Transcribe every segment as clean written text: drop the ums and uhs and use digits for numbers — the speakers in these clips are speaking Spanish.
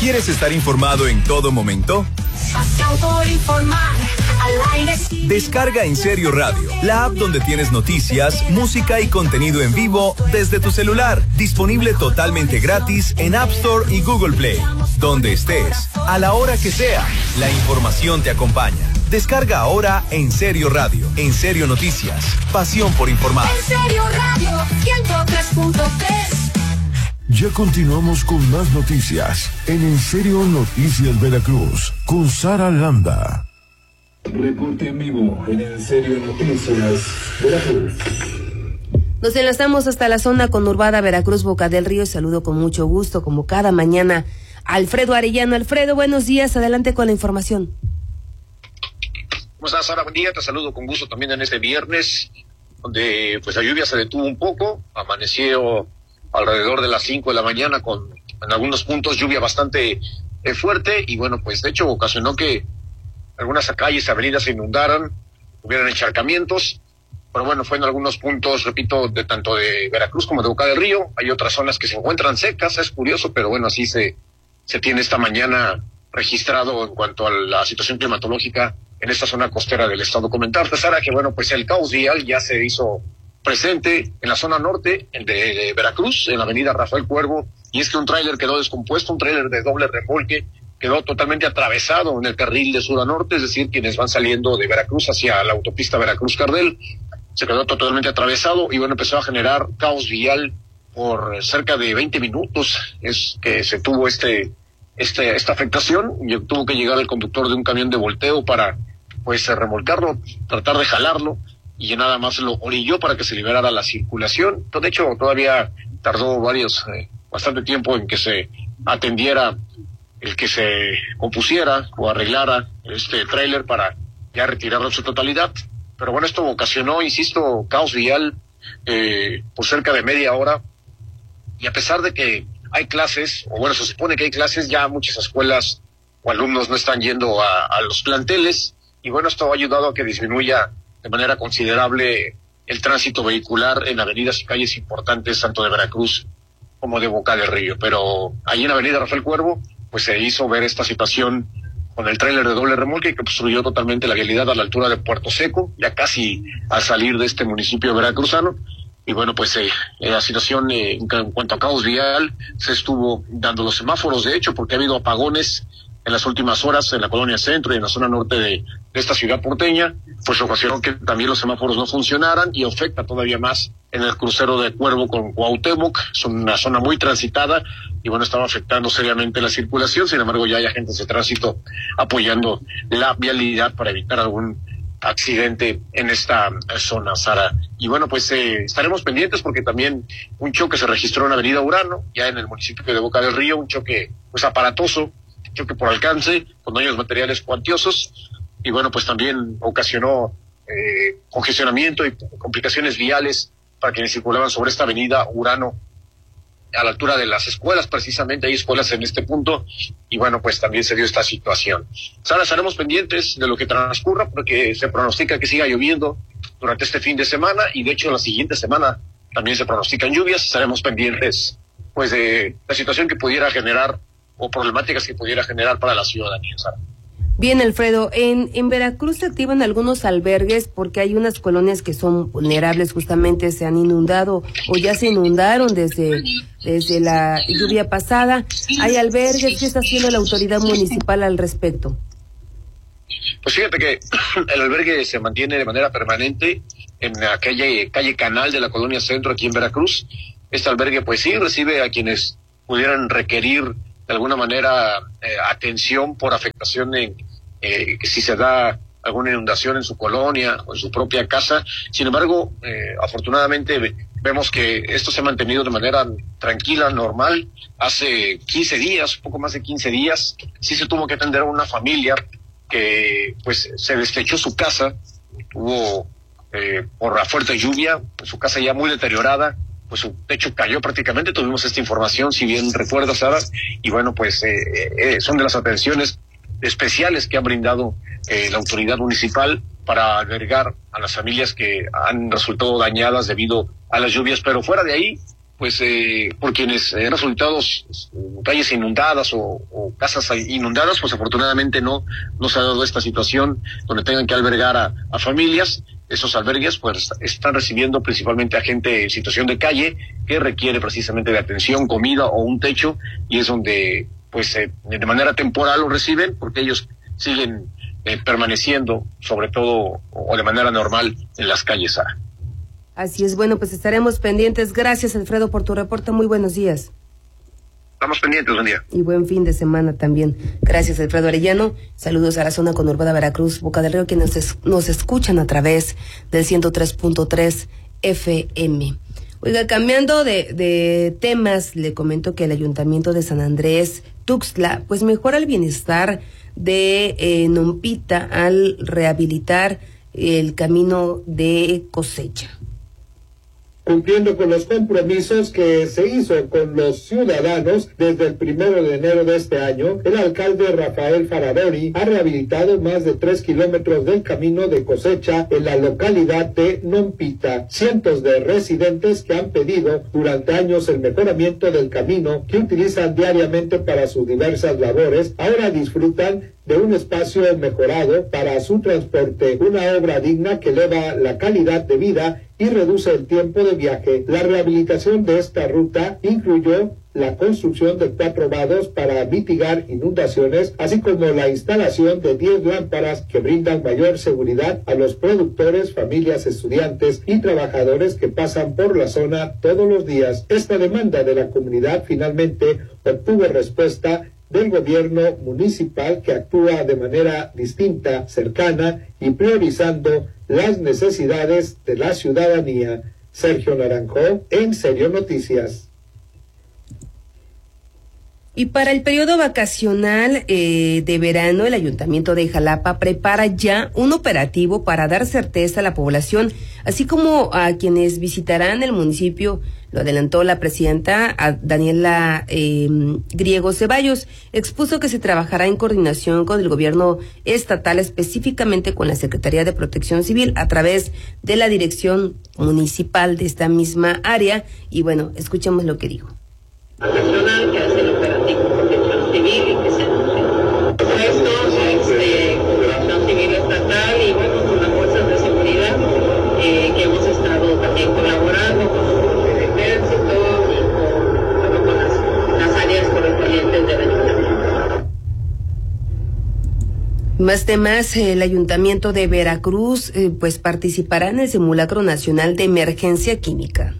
¿Quieres estar informado en todo momento? Pasión por informar, al aire sí. Descarga En Serio Radio, la app donde tienes noticias, música y contenido en vivo desde tu celular. Disponible totalmente gratis en App Store y Google Play. Donde estés, a la hora que sea, la información te acompaña. Descarga ahora En Serio Radio, En Serio Noticias, pasión por informar. En Serio Radio 103.3. Ya continuamos con más noticias en Serio Noticias Veracruz con Sara Landa. Reporte en vivo en En Serio Noticias Veracruz. Nos enlazamos hasta la zona conurbada Veracruz, Boca del Río, y saludo con mucho gusto, como cada mañana, a Alfredo Arellano. Alfredo, buenos días, adelante con la información. ¿Cómo estás, Sara? Buen día, te saludo con gusto también en este viernes, donde pues la lluvia se detuvo un poco, amaneció alrededor de las 5 de la mañana con en algunos puntos lluvia bastante fuerte, y bueno, pues de hecho ocasionó que algunas calles, avenidas se inundaran, hubieran encharcamientos, pero bueno, fue en algunos puntos, repito, de tanto de Veracruz como de Boca del Río. Hay otras zonas que se encuentran secas, es curioso, pero bueno, así se tiene esta mañana registrado en cuanto a la situación climatológica en esta zona costera del estado. Comentarte, Sara, que bueno, pues el caos vial ya se hizo presente en la zona norte de Veracruz, en la avenida Rafael Cuervo, y es que un tráiler quedó descompuesto, un tráiler de doble remolque, quedó totalmente atravesado en el carril de sur a norte, es decir, quienes van saliendo de Veracruz hacia la autopista Veracruz-Cardel, se quedó totalmente atravesado, y bueno, empezó a generar caos vial por cerca de 20 minutos, es que se tuvo esta afectación, y tuvo que llegar el conductor de un camión de volteo para, pues, remolcarlo, tratar de jalarlo, y nada más lo orilló para que se liberara la circulación. De hecho, todavía tardó bastante tiempo en que se atendiera el que se compusiera o arreglara este tráiler para ya retirarlo en su totalidad. Pero bueno, esto ocasionó, insisto, caos vial por cerca de media hora, y a pesar de que hay clases, o bueno, se supone que hay clases, ya muchas escuelas o alumnos no están yendo a los planteles, y bueno, esto ha ayudado a que disminuya de manera considerable el tránsito vehicular en avenidas y calles importantes, tanto de Veracruz como de Boca del Río. Pero allí en la avenida Rafael Cuervo, pues se hizo ver esta situación con el tráiler de doble remolque que obstruyó totalmente la vialidad a la altura de Puerto Seco, ya casi al salir de este municipio veracruzano. Y bueno, pues la situación en cuanto a caos vial, se estuvo dando los semáforos, de hecho, porque ha habido apagones en las últimas horas en la colonia centro y en la zona norte de esta ciudad porteña, pues ocasionó que también los semáforos no funcionaran, y afecta todavía más en el crucero de Cuervo con Cuauhtémoc. Es una zona muy transitada, y bueno, estaba afectando seriamente la circulación. Sin embargo, ya hay agentes de tránsito apoyando la vialidad para evitar algún accidente en esta zona, Sara. Y bueno, pues estaremos pendientes, porque también un choque se registró en Avenida Urano, ya en el municipio de Boca del Río, un choque pues aparatoso, choque por alcance, con daños materiales cuantiosos, y bueno, pues también ocasionó congestionamiento y complicaciones viales para quienes circulaban sobre esta avenida Urano, a la altura de las escuelas. Precisamente hay escuelas en este punto, y bueno, pues también se dio esta situación. Sara, estaremos pendientes de lo que transcurra, porque se pronostica que siga lloviendo durante este fin de semana, y de hecho la siguiente semana también se pronostican lluvias. Estaremos pendientes pues de la situación que pudiera generar, o problemáticas que pudiera generar para la ciudadanía, Sara. Bien, Alfredo, en Veracruz se activan algunos albergues porque hay unas colonias que son vulnerables, justamente se han inundado o ya se inundaron desde la lluvia pasada. ¿Hay albergues? ¿Qué está haciendo la autoridad municipal al respecto? Pues fíjate que el albergue se mantiene de manera permanente en aquella calle Canal de la colonia Centro, aquí en Veracruz. Este albergue pues sí recibe a quienes pudieran requerir de alguna manera atención por afectación si se da alguna inundación en su colonia o en su propia casa. Sin embargo, afortunadamente vemos que esto se ha mantenido de manera tranquila, normal. Hace 15 días, un poco más de 15 días, sí se tuvo que atender a una familia que pues se destechó su casa, tuvo por la fuerte lluvia, su casa ya muy deteriorada, pues su techo cayó prácticamente. Tuvimos esta información, si bien recuerdas, Sara, y bueno, pues son de las atenciones especiales que ha brindado la autoridad municipal para albergar a las familias que han resultado dañadas debido a las lluvias. Pero fuera de ahí, pues por quienes han resultado calles inundadas o casas inundadas, pues afortunadamente no se ha dado esta situación donde tengan que albergar a familias. Esos albergues pues están recibiendo principalmente a gente en situación de calle que requiere precisamente de atención, comida o un techo, y es donde pues de manera temporal lo reciben, porque ellos siguen permaneciendo sobre todo o de manera normal en las calles, Sara. Así es, bueno, pues estaremos pendientes. Gracias, Alfredo, por tu reporte. Muy buenos días. Estamos pendientes, buen día. Y buen fin de semana también. Gracias, Alfredo Arellano. Saludos a la zona conurbada Veracruz, Boca del Río, quienes nos escuchan a través del 103.3 FM. Oiga, cambiando de temas, le comento que el Ayuntamiento de San Andrés Tuxtla, pues mejora el bienestar de Nompita al rehabilitar el camino de Cosecha. Cumpliendo con los compromisos que se hizo con los ciudadanos desde el 1 de enero de este año, el alcalde Rafael Faradori ha rehabilitado más de 3 kilómetros del camino de Cosecha en la localidad de Nompita. Cientos de residentes que han pedido durante años el mejoramiento del camino que utilizan diariamente para sus diversas labores, ahora disfrutan de un espacio mejorado para su transporte, una obra digna que eleva la calidad de vida y reduce el tiempo de viaje. La rehabilitación de esta ruta incluyó la construcción de 4 vados para mitigar inundaciones, así como la instalación de 10 lámparas que brindan mayor seguridad a los productores, familias, estudiantes y trabajadores que pasan por la zona todos los días. Esta demanda de la comunidad finalmente obtuvo respuesta del gobierno municipal, que actúa de manera distinta, cercana y priorizando las necesidades de la ciudadanía. Sergio Naranjo, En Serio Noticias. Y para el periodo vacacional de verano, el Ayuntamiento de Jalapa prepara ya un operativo para dar certeza a la población, así como a quienes visitarán el municipio. Lo adelantó la presidenta Daniela Griego Ceballos. Expuso que se trabajará en coordinación con el gobierno estatal, específicamente con la Secretaría de Protección Civil, a través de la dirección municipal de esta misma área. Y bueno, escuchemos lo que dijo. Vacacional, que hace el operativo Protección Civil y que se Protección Civil estatal y bueno, con las fuerzas de seguridad que hemos estado también colaborando con el ejército y con las áreas correspondientes del ayuntamiento. Más temas, el Ayuntamiento de Veracruz pues participará en el Simulacro Nacional de Emergencia Química.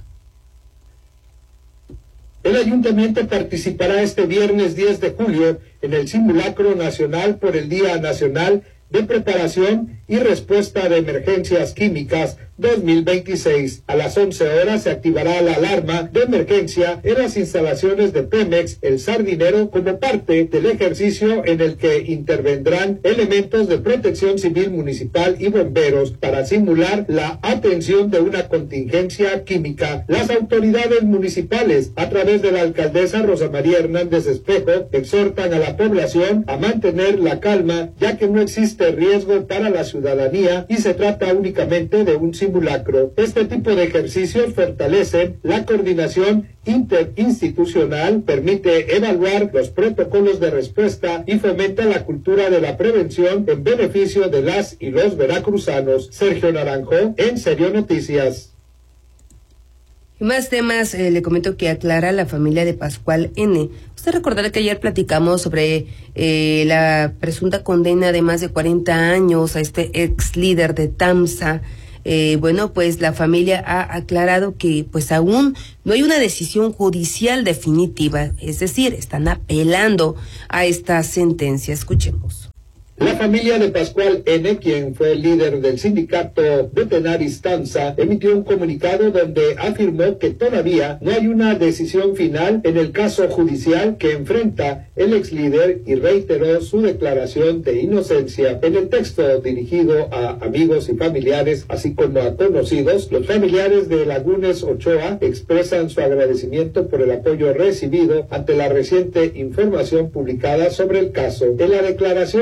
El ayuntamiento participará este viernes 10 de julio en el Simulacro Nacional por el Día Nacional de Preparación y Respuesta de Emergencias Químicas 2026. A las 11 horas se activará la alarma de emergencia en las instalaciones de Pemex El Sardinero como parte del ejercicio en el que intervendrán elementos de Protección Civil Municipal y bomberos para simular la atención de una contingencia química. Las autoridades municipales, a través de la alcaldesa Rosa María Hernández Espejo, exhortan a la población a mantener la calma, ya que no existe riesgo para la ciudadanía y se trata únicamente de un simulacro. Este tipo de ejercicios fortalecen la coordinación interinstitucional, permite evaluar los protocolos de respuesta y fomenta la cultura de la prevención en beneficio de las y los veracruzanos. Sergio Naranjo, En Serio Noticias. Y más temas, le comento que aclara la familia de Pascual N. Usted recordará que ayer platicamos sobre la presunta condena de más de 40 años a este ex líder de TAMSA. Bueno, pues la familia ha aclarado que pues aún no hay una decisión judicial definitiva, es decir, están apelando a esta sentencia. Escuchemos. La familia de Pascual N., quien fue el líder del sindicato de Tenaris TAMSA, emitió un comunicado donde afirmó que todavía no hay una decisión final en el caso judicial que enfrenta el ex líder y reiteró su declaración de inocencia. En el texto dirigido a amigos y familiares, así como a conocidos, los familiares de Lagunes Ochoa expresan su agradecimiento por el apoyo recibido ante la reciente información publicada sobre el caso. En la declaración, la familia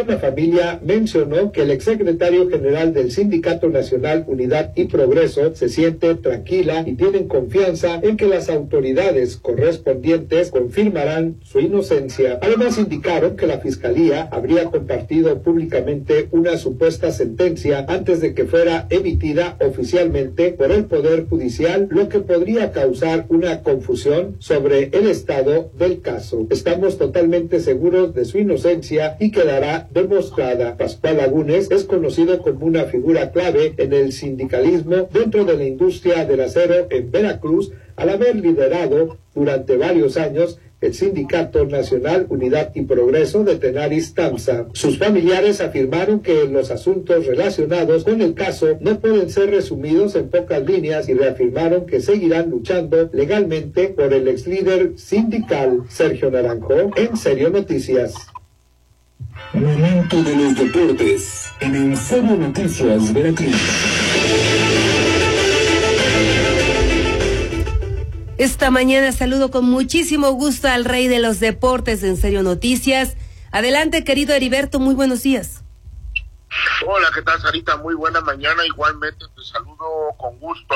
familia mencionó que el exsecretario general del Sindicato Nacional Unidad y Progreso se siente tranquila y tienen confianza en que las autoridades correspondientes confirmarán su inocencia. Además, indicaron que la Fiscalía habría compartido públicamente una supuesta sentencia antes de que fuera emitida oficialmente por el Poder Judicial, lo que podría causar una confusión sobre el estado del caso. Estamos totalmente seguros de su inocencia y quedará demostrada. Pascual Lagunes es conocido como una figura clave en el sindicalismo dentro de la industria del acero en Veracruz, al haber liderado durante varios años el Sindicato Nacional Unidad y Progreso de Tenaris Tamsa. Sus familiares afirmaron que los asuntos relacionados con el caso no pueden ser resumidos en pocas líneas y reafirmaron que seguirán luchando legalmente por el ex líder sindical. Sergio Naranjo, En Serio Noticias. Momento de los deportes en En Serio Noticias Veracruz. Esta mañana saludo con muchísimo gusto al rey de los deportes de En Serio Noticias. Adelante, querido Heriberto, muy buenos días. Hola, ¿qué tal, Sarita? Muy buena mañana, igualmente te saludo con gusto.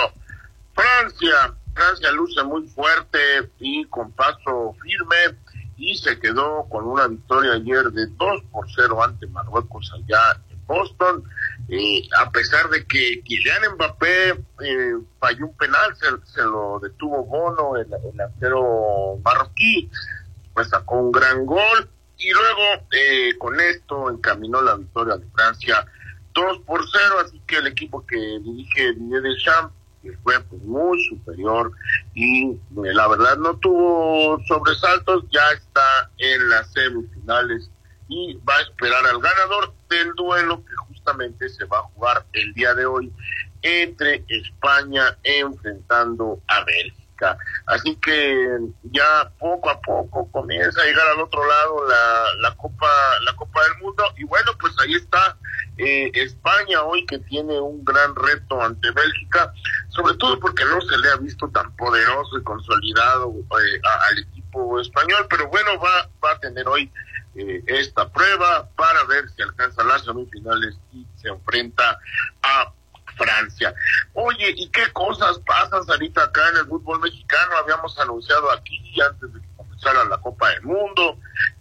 Francia luce muy fuerte y con paso firme y se quedó con una victoria ayer de 2-0 ante Marruecos allá en Boston. A pesar de que Kylian Mbappé falló un penal, se lo detuvo Bono, el arquero marroquí, pues sacó un gran gol y luego con esto encaminó la victoria de Francia 2-0, así que el equipo que dirige Didier Deschamps, que fue pues muy superior y la verdad no tuvo sobresaltos, ya está en las semifinales y va a esperar al ganador del duelo que justamente se va a jugar el día de hoy entre España enfrentando a Bélgica. Así que ya poco a poco comienza a llegar al otro lado la Copa del Mundo y bueno, pues ahí está España hoy, que tiene un gran reto ante Bélgica, sobre todo porque no se le ha visto tan poderoso y consolidado al equipo español, pero bueno, va a tener hoy esta prueba para ver si alcanza las semifinales y se enfrenta a Francia. Oye, ¿y qué cosas pasan ahorita acá en el fútbol mexicano? Habíamos anunciado aquí antes de que comenzara la Copa del Mundo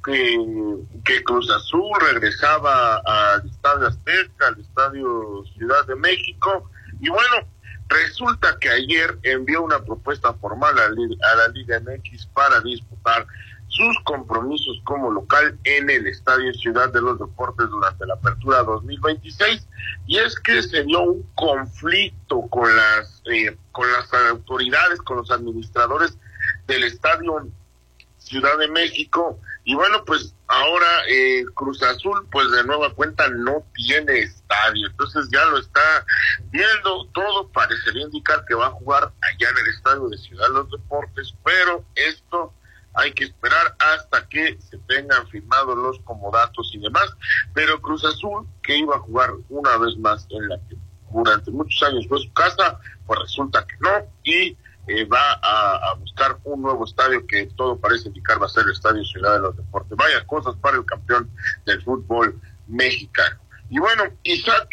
que Cruz Azul regresaba al Estadio Azteca, al Estadio Ciudad de México, y bueno, resulta que ayer envió una propuesta formal a la Liga MX para disputar sus compromisos como local en el Estadio Ciudad de los Deportes durante la apertura 2026, y es que se dio un conflicto con las autoridades, con los administradores del Estadio Ciudad de México, y bueno, pues ahora Cruz Azul pues de nueva cuenta no tiene estadio, entonces ya lo está viendo, todo parecería indicar que va a jugar allá en el Estadio de Ciudad de los Deportes, pero esto hay que esperar hasta que se tengan firmados los comodatos y demás, pero Cruz Azul, que iba a jugar una vez más en la que durante muchos años fue su casa, pues resulta que no, y va a buscar un nuevo estadio que todo parece indicar va a ser el Estadio Ciudad de los Deportes. Vaya cosas para el campeón del fútbol mexicano. Y bueno, Isaac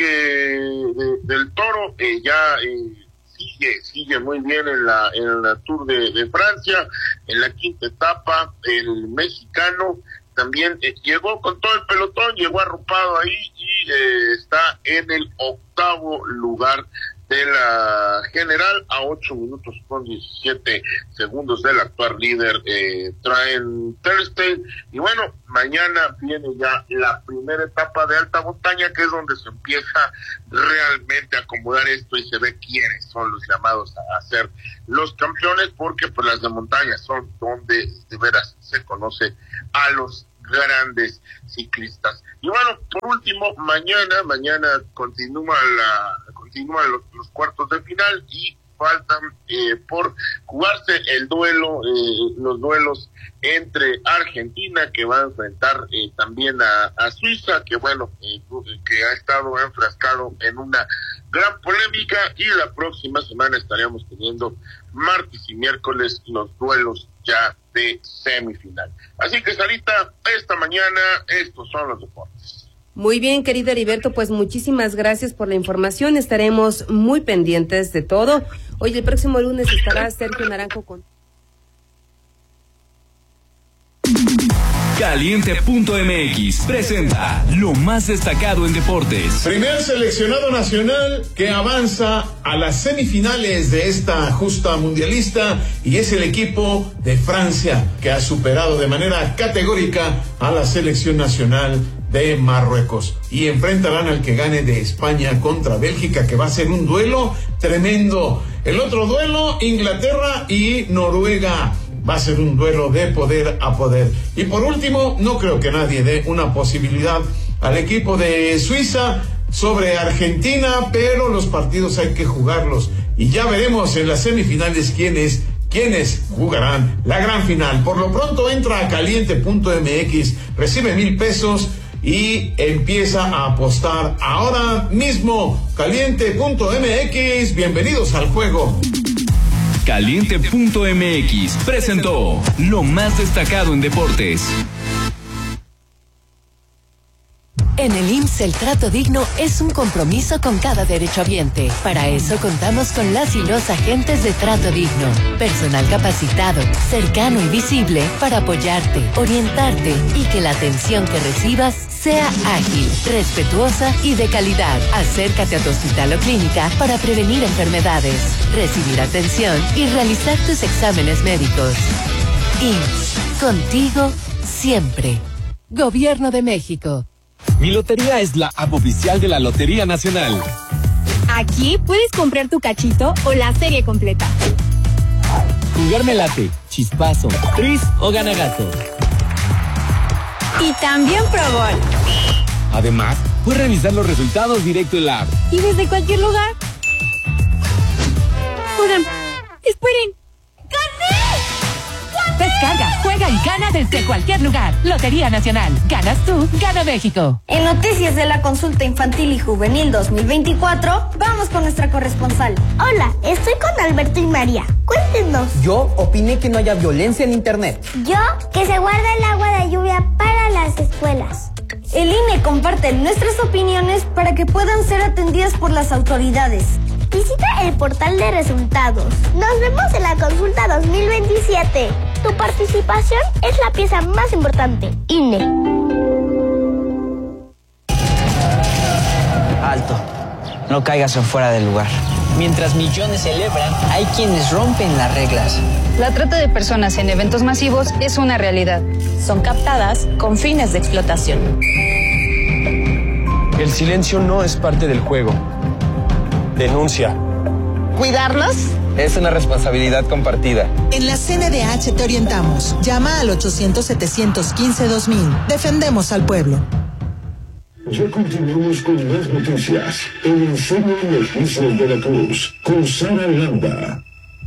del Toro ya sigue muy bien en la Tour de Francia, en la quinta etapa, el mexicano también llegó con todo el pelotón, llegó arropado ahí y está en el 8º lugar de la general, a 8 minutos con 17 segundos del actual líder Traen Thursday. Y bueno, mañana viene ya la primera etapa de alta montaña, que es donde se empieza realmente a acomodar esto y se ve quiénes son los llamados a ser los campeones, porque pues las de montaña son donde de veras se conoce a los grandes ciclistas. Y bueno, por último, mañana continúan los cuartos de final y faltan por jugarse los duelos entre Argentina, que va a enfrentar también a Suiza, que bueno, que ha estado enfrascado en una gran polémica, y la próxima semana estaríamos teniendo martes y miércoles los duelos ya de semifinal. Así que, Sarita, esta mañana estos son los deportes. Muy bien, querido Heriberto, pues muchísimas gracias por la información. Estaremos muy pendientes de todo. Hoy, el próximo lunes, estará Sergio Naranjo con... Caliente.mx presenta lo más destacado en deportes. Primer seleccionado nacional que avanza a las semifinales de esta justa mundialista y es el equipo de Francia, que ha superado de manera categórica a la selección nacional de Marruecos y enfrentarán al que gane de España contra Bélgica, que va a ser un duelo tremendo. El otro duelo, Inglaterra y Noruega. Va a ser un duelo de poder a poder. Y por último, no creo que nadie dé una posibilidad al equipo de Suiza sobre Argentina, pero los partidos hay que jugarlos. Y ya veremos en las semifinales quiénes jugarán la gran final. Por lo pronto entra a Caliente.mx, recibe 1,000 pesos y empieza a apostar ahora mismo. Caliente.mx, bienvenidos al juego. Caliente.mx presentó lo más destacado en deportes. En el IMSS el trato digno es un compromiso con cada derechohabiente. Para eso contamos con las y los agentes de trato digno. Personal capacitado, cercano y visible para apoyarte, orientarte y que la atención que recibas sea ágil, respetuosa y de calidad. Acércate a tu hospital o clínica para prevenir enfermedades, recibir atención y realizar tus exámenes médicos. IMSS, contigo siempre. Gobierno de México. Mi Lotería es la app oficial de la Lotería Nacional. Aquí puedes comprar tu cachito o la serie completa. Jugarme late, chispazo, tris o ganagato. Y también Pro Bowl. Además, puedes revisar los resultados directo en la app. Y desde cualquier lugar. Oigan, esperen. ¡Gané! Descarga, juega y gana desde cualquier lugar. Lotería Nacional. Ganas tú, gana México. En Noticias de la Consulta Infantil y Juvenil 2024, vamos con nuestra corresponsal. Hola, estoy con Alberto y María. Cuéntenos. Yo opiné que no haya violencia en internet. Yo, que se guarda el agua de lluvia para las escuelas. El INE comparte nuestras opiniones para que puedan ser atendidas por las autoridades. Visita el portal de resultados. Nos vemos en la consulta 2027. Tu participación es la pieza más importante. INE. Alto. No caigas fuera del lugar. Mientras millones celebran, hay quienes rompen las reglas. La trata de personas en eventos masivos es una realidad. Son captadas con fines de explotación. El silencio no es parte del juego. Denuncia. ¿Cuidarnos? Es una responsabilidad compartida. En la CNDH te orientamos. Llama al 800-715-2000. Defendemos al pueblo. Ya continuamos con más noticias en En Serio Noticias Veracruz con Sara Landa.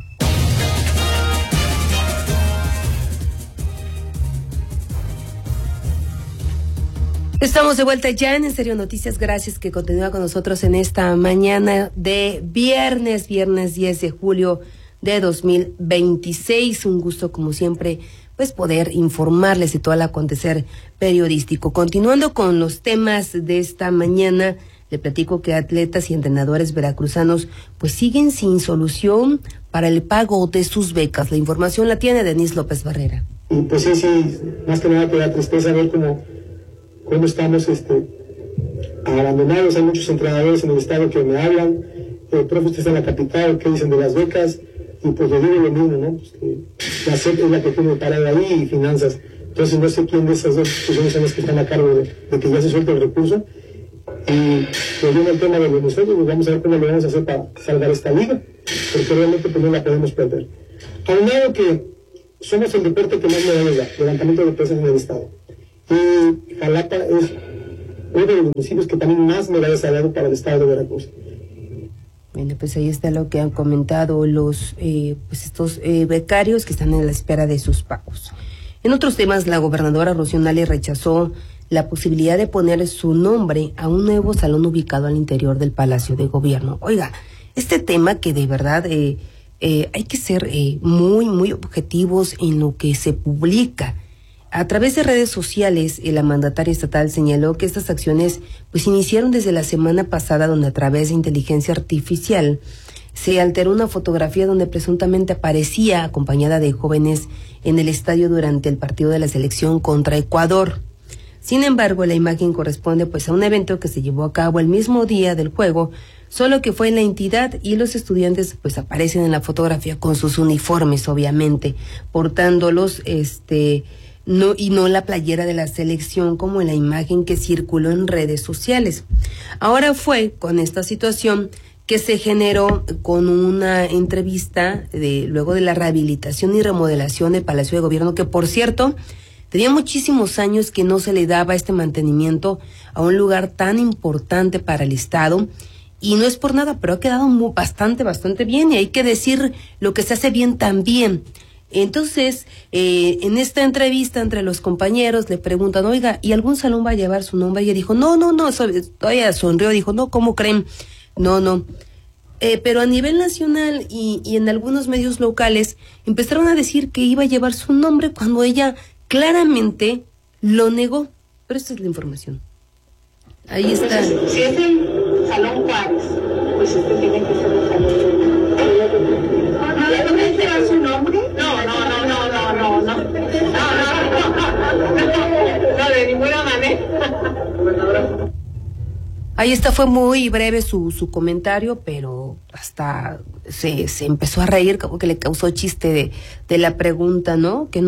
Estamos de vuelta ya en Serio Noticias. Gracias que continúa con nosotros en esta mañana de viernes 10 de julio de 2026. Un gusto, como siempre, pues poder informarles de todo el acontecer periodístico. Continuando con los temas de esta mañana, le platico que atletas y entrenadores veracruzanos pues siguen sin solución para el pago de sus becas. La información la tiene Denise López Barrera. Y pues sí, más que nada que da tristeza ver cómo estamos abandonados. Hay muchos entrenadores en el estado que me hablan, profe, usted está en la capital, ¿qué dicen de las becas? Y pues le digo lo mismo, ¿no? Pues que la SEP es la que tiene parada ahí y finanzas. Entonces no sé quién de esas dos instituciones son las que están a cargo de que ya se suelte el recurso. Y volviendo al tema de los nosotros, pues vamos a ver cómo lo vamos a hacer para salvar esta liga, porque realmente pues no la podemos perder. Aunado que somos el deporte que más medallas da, levantamiento de pesas en el estado. Y Jalapa es uno de los municipios que también más medallas ha dado para el estado de Veracruz. Bueno, pues ahí está lo que han comentado los estos becarios que están en la espera de sus pagos. En otros temas, la gobernadora Rocío Nale rechazó la posibilidad de poner su nombre a un nuevo salón ubicado al interior del Palacio de Gobierno. Oiga, este tema que de verdad hay que ser muy objetivos en lo que se publica. A través de redes sociales, la mandataria estatal señaló que estas acciones pues iniciaron desde la semana pasada, donde a través de inteligencia artificial se alteró una fotografía donde presuntamente aparecía acompañada de jóvenes en el estadio durante el partido de la selección contra Ecuador. Sin embargo, la imagen corresponde pues a un evento que se llevó a cabo el mismo día del juego, solo que fue en la entidad, y los estudiantes pues aparecen en la fotografía con sus uniformes, obviamente, portándolos no la playera de la selección como en la imagen que circuló en redes sociales. Ahora fue con esta situación que se generó con una entrevista luego de la rehabilitación y remodelación del Palacio de Gobierno, que por cierto tenía muchísimos años que no se le daba este mantenimiento a un lugar tan importante para el Estado, y no es por nada, pero ha quedado bastante bien, y hay que decir lo que se hace bien también. Entonces, en esta entrevista entre los compañeros le preguntan, oiga, ¿y algún salón va a llevar su nombre? Y ella dijo, no, todavía sonrió, dijo, no, ¿cómo creen? No. Pero a nivel nacional y en algunos medios locales empezaron a decir que iba a llevar su nombre cuando ella claramente lo negó. Pero esta es la información. Ahí está. Si es el Salón Juárez, pues este tiene que ser el Salón. ¿Ya no me llevar su nombre? No, de ninguna manera. Ahí está, fue muy breve su comentario, pero hasta se empezó a reír, como que le causó chiste de la pregunta, ¿no? Que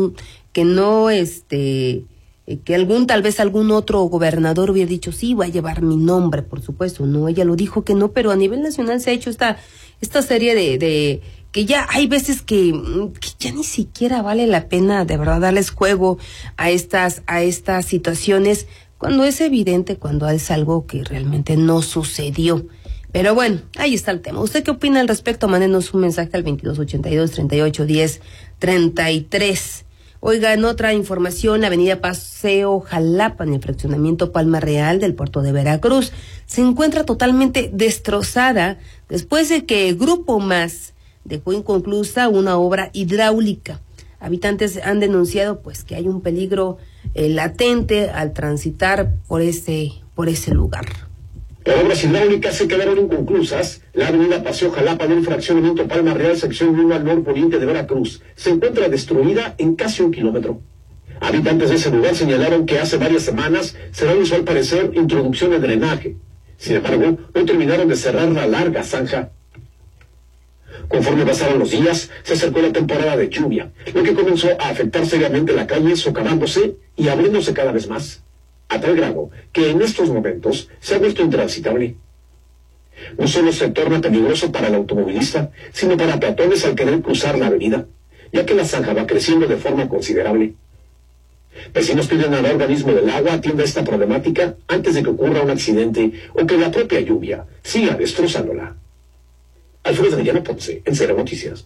tal vez algún otro gobernador hubiera dicho, sí, voy a llevar mi nombre, por supuesto. No, ella lo dijo que no, pero a nivel nacional se ha hecho esta serie de que ya hay veces que ya ni siquiera vale la pena de verdad darles juego a estas situaciones, cuando es evidente, cuando es algo que realmente no sucedió. Pero bueno, ahí está el tema. ¿Usted qué opina al respecto? Mándenos un mensaje al 2282-3810-33. Oiga, en otra información, la avenida Paseo Jalapa, en el fraccionamiento Palma Real del puerto de Veracruz, se encuentra totalmente destrozada después de que Grupo Más dejó inconclusa una obra hidráulica. Habitantes han denunciado pues que hay un peligro latente al transitar por ese lugar. Las obras hidráulicas se quedaron inconclusas. La avenida Paseo Jalapa del fraccionamiento Palma Real, sección 1 al norponiente de Veracruz, se encuentra destruida en casi 1 kilómetro. Habitantes de ese lugar señalaron que hace varias semanas se realizó al parecer introducción de drenaje. Sin embargo, hoy terminaron de cerrar la larga zanja. Conforme pasaron los días, se acercó la temporada de lluvia, lo que comenzó a afectar seriamente la calle, socavándose y abriéndose cada vez más, a tal grado que en estos momentos se ha vuelto intransitable. No solo se torna peligroso para el automovilista, sino para peatones al querer cruzar la avenida, ya que la zanja va creciendo de forma considerable. Vecinos piden al organismo del agua atienda esta problemática antes de que ocurra un accidente o que la propia lluvia siga destrozándola. Alfredo Arellano Ponce, en Cero Noticias.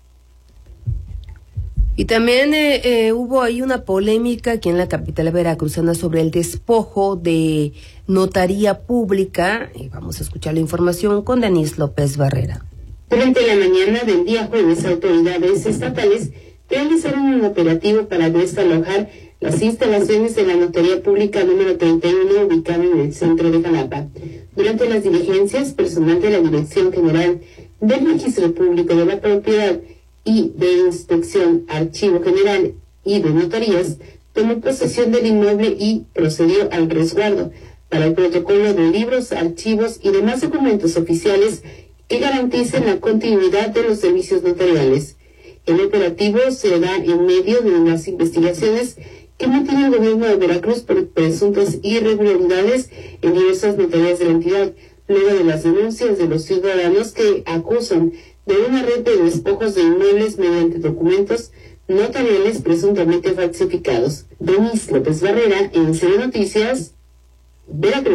Y también hubo ahí una polémica aquí en la capital veracruzana sobre el despojo de notaría pública. Vamos a escuchar la información con Denise López Barrera. Durante la mañana del día jueves, autoridades estatales realizaron un operativo para desalojar las instalaciones de la notaría pública número 31 ubicada en el centro de Jalapa. Durante las diligencias, personal de la Dirección General del Registro Público de la Propiedad y de Inspección, Archivo General y de Notarías tomó posesión del inmueble y procedió al resguardo para el protocolo de libros, archivos y demás documentos oficiales que garanticen la continuidad de los servicios notariales. El operativo se da en medio de unas investigaciones que mantiene el gobierno de Veracruz por presuntas irregularidades en diversas notarías de la entidad, luego de las denuncias de los ciudadanos que acusan de una red de despojos de inmuebles mediante documentos notariales presuntamente falsificados. Denise López Barrera, en Cero Noticias, Veracruz.